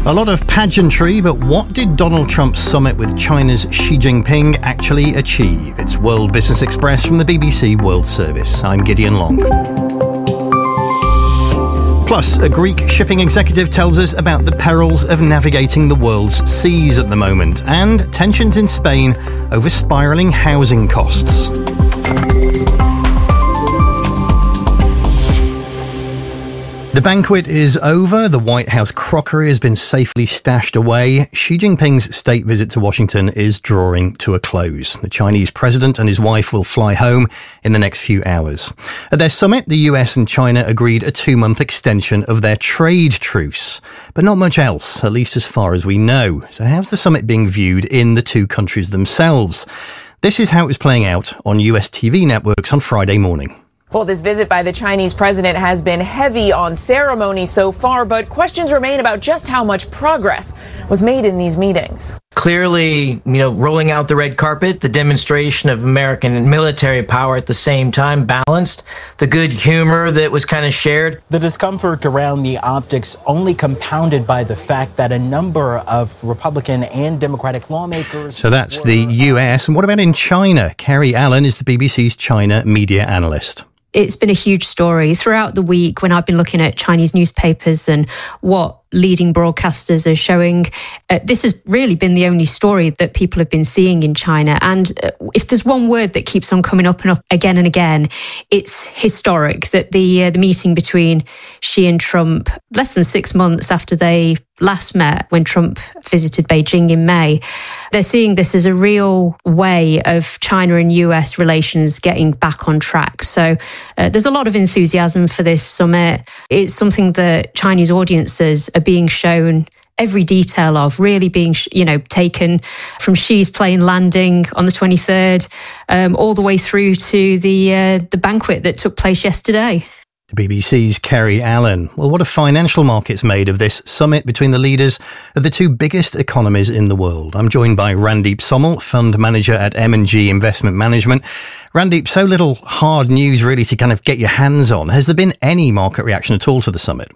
A lot of pageantry, but what did Donald Trump's summit with China's Xi Jinping actually achieve? It's World Business Express from the BBC World Service. I'm Gideon Long. Plus, a Greek shipping executive tells us about the perils of navigating the world's seas at the moment, and tensions in Spain over spiralling housing costs. The banquet is over. The White House crockery has been safely stashed away. Xi Jinping's state visit to Washington is drawing to a close. The Chinese president and his wife will fly home in the next few hours. At their summit, the US and China agreed a 2-month extension of their trade truce, but not much else, at least as far as we know. So how's the summit being viewed in the two countries themselves? This is how it was playing out on US TV networks on Friday morning. Well, this visit by the Chinese president has been heavy on ceremony so far, but questions remain about just how much progress was made in these meetings. Clearly, rolling out the red carpet, the demonstration of American military power at the same time, balanced the good humor that was kind of shared. The discomfort around the optics only compounded by the fact that a number of Republican and Democratic lawmakers... So that's the US. And what about in China? Kerry Allen is the BBC's China media analyst. It's been a huge story throughout the week when I've been looking at Chinese newspapers and what leading broadcasters are showing. This has really been the only story that people have been seeing in China. And if there's one word that keeps on coming up and up again and again, it's historic. That the meeting between Xi and Trump, less than 6 months after they last met, when Trump visited Beijing in May, they're seeing this as a real way of China and US relations getting back on track. So there's a lot of enthusiasm for this summit. It's something that Chinese audiences are being shown every detail of, really being, taken from Xi's plane landing on the 23rd all the way through to the banquet that took place yesterday. The BBC's Kerry Allen. Well, what have financial markets made of this summit between the leaders of the two biggest economies in the world? I'm joined by Randeep Somal, fund manager at M&G Investment Management. Randeep, so little hard news really to kind of get your hands on. Has there been any market reaction at all to the summit?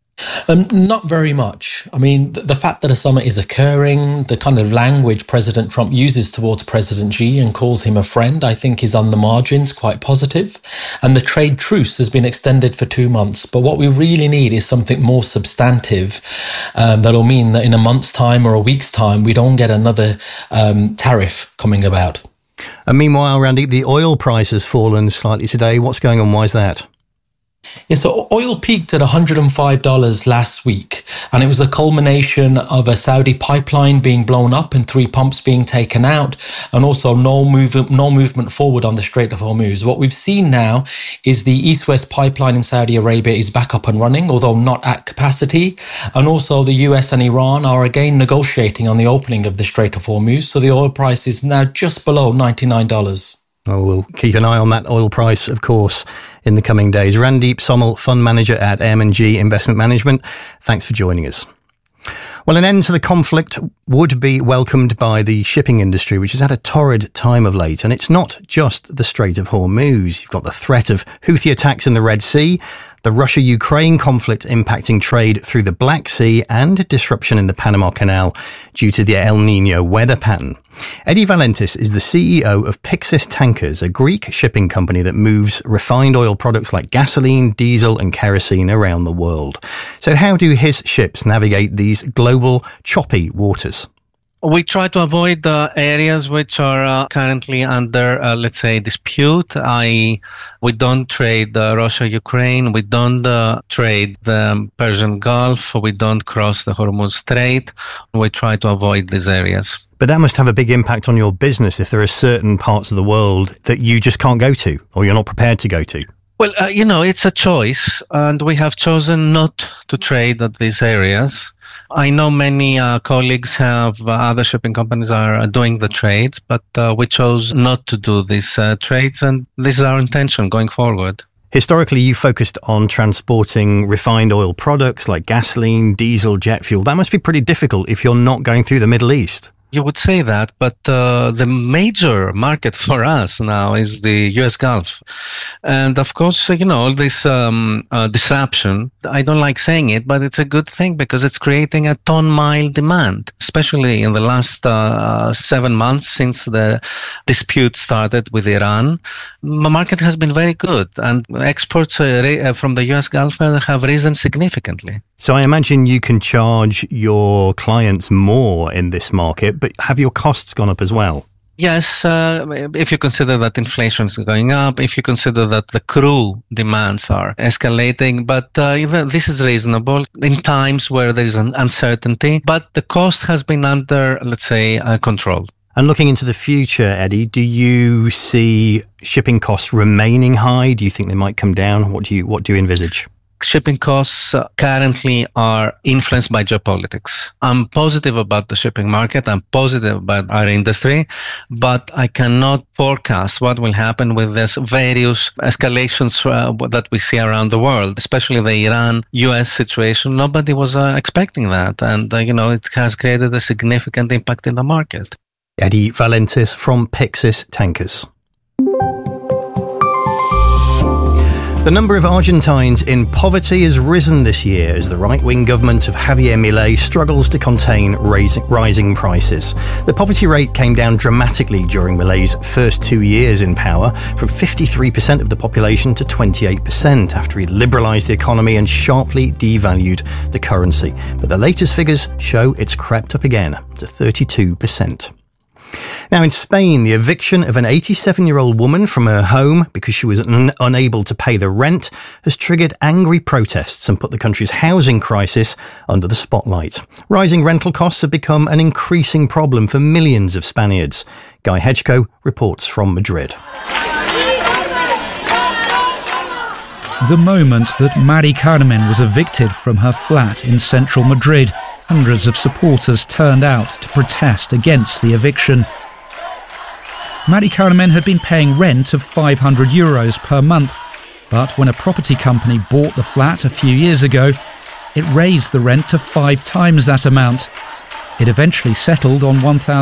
Not very much. I mean, the fact that a summit is occurring, the kind of language President Trump uses towards President Xi and calls him a friend, I think is on the margins quite positive. And the trade truce has been extended for 2 months. But what we really need is something more substantive that'll mean that in a month's time or a week's time, we don't get another tariff coming about. And meanwhile, Randeep, the oil price has fallen slightly today. What's going on? Why is that? Yeah, so oil peaked at $105 last week, and it was a culmination of a Saudi pipeline being blown up and 3 pumps being taken out, and also no movement forward on the Strait of Hormuz. What we've seen now is the East-West pipeline in Saudi Arabia is back up and running, although not at capacity, and also the US and Iran are again negotiating on the opening of the Strait of Hormuz, so the oil price is now just below $99. Oh, we'll keep an eye on that oil price, of course, in the coming days. Randeep Somal, fund manager at M&G Investment Management. Thanks for joining us. Well, an end to the conflict would be welcomed by the shipping industry, which has had a torrid time of late. And it's not just the Strait of Hormuz. You've got the threat of Houthi attacks in the Red Sea, the Russia-Ukraine conflict impacting trade through the Black Sea, and disruption in the Panama Canal due to the El Niño weather pattern. Eddie Valentis is the CEO of Pyxis Tankers, a Greek shipping company that moves refined oil products like gasoline, diesel and kerosene around the world. So how do his ships navigate these global choppy waters? We try to avoid the areas which are currently under, let's say, dispute. We don't trade Russia-Ukraine. We don't trade the Persian Gulf. We don't cross the Hormuz Strait. We try to avoid these areas. But that must have a big impact on your business if there are certain parts of the world that you just can't go to or you're not prepared to go to. Well, it's a choice, and we have chosen not to trade at these areas. I know many colleagues have other shipping companies are doing the trades, but we chose not to do these trades, and this is our intention going forward. Historically, you focused on transporting refined oil products like gasoline, diesel, jet fuel. That must be pretty difficult if you're not going through the Middle East. You would say that, but the major market for us now is the US Gulf. And of course, all this disruption, I don't like saying it, but it's a good thing because it's creating a ton-mile demand, especially in the last 7 months since the dispute started with Iran. The market has been very good, and exports from the US Gulf have risen significantly. So I imagine you can charge your clients more in this market, but have your costs gone up as well? Yes, if you consider that inflation is going up, if you consider that the crew demands are escalating, but this is reasonable in times where there is an uncertainty, but the cost has been under, let's say, control. And looking into the future, Eddie, do you see shipping costs remaining high? Do you think they might come down? What do you envisage? Shipping costs currently are influenced by geopolitics. I'm positive about the shipping market. I'm positive about our industry, but I cannot forecast what will happen with these various escalations that we see around the world, especially the Iran-US situation. Nobody was expecting that. And, it has created a significant impact in the market. Eddie Valentis from Pyxis Tankers. The number of Argentines in poverty has risen this year as the right-wing government of Javier Milei struggles to contain rising prices. The poverty rate came down dramatically during Milei's first 2 years in power, from 53% of the population to 28% after he liberalised the economy and sharply devalued the currency. But the latest figures show it's crept up again to 32%. Now, in Spain, the eviction of an 87-year-old woman from her home because she was unable to pay the rent has triggered angry protests and put the country's housing crisis under the spotlight. Rising rental costs have become an increasing problem for millions of Spaniards. Guy Hedgecoe reports from Madrid. The moment that Mari Carmen was evicted from her flat in central Madrid, hundreds of supporters turned out to protest against the eviction. Mari Carmen had been paying rent of €500 per month, but when a property company bought the flat a few years ago, it raised the rent to 5 times that amount. It eventually settled on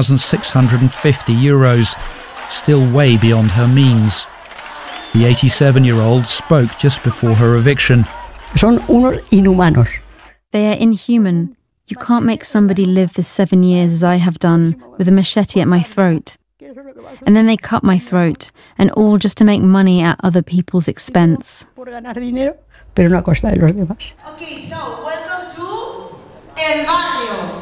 €1,650, still way beyond her means. The 87-year-old spoke just before her eviction. Son unos inhumanos. They are inhuman. You can't make somebody live for 7 years as I have done, with a machete at my throat. And then they cut my throat, and all just to make money at other people's expense. Okay, so welcome to El Barrio.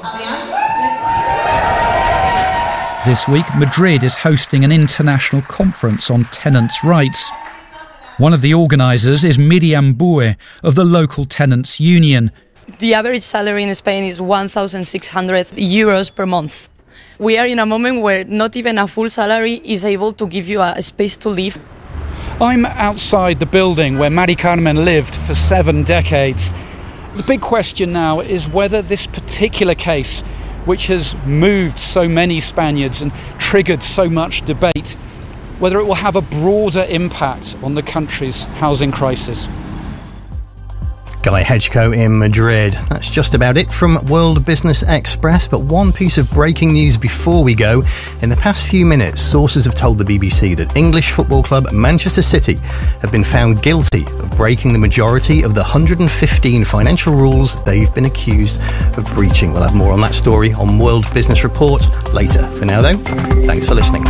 This week, Madrid is hosting an international conference on tenants' rights. One of the organisers is Miriam Bue of the local tenants' union. The average salary in Spain is €1,600 per month. We are in a moment where not even a full salary is able to give you a space to live. I'm outside the building where Mari Carmen lived for 7 decades. The big question now is whether this particular case, which has moved so many Spaniards and triggered so much debate, whether it will have a broader impact on the country's housing crisis. Guy Hedgecoe in Madrid. That's just about it from World Business Express, but one piece of breaking news before we go. In the past few minutes, sources have told the BBC that English football club Manchester City have been found guilty of breaking the majority of the 115 financial rules they've been accused of breaching. We'll have more on that story on World Business Report later. For now, though, thanks for listening.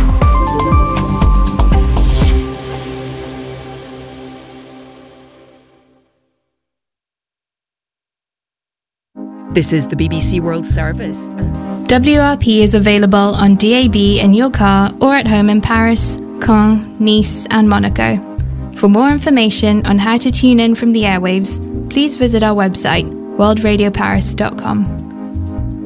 This is the BBC World Service. WRP is available on DAB in your car or at home in Paris, Caen, Nice and Monaco. For more information on how to tune in from the airwaves, please visit our website, worldradioparis.com.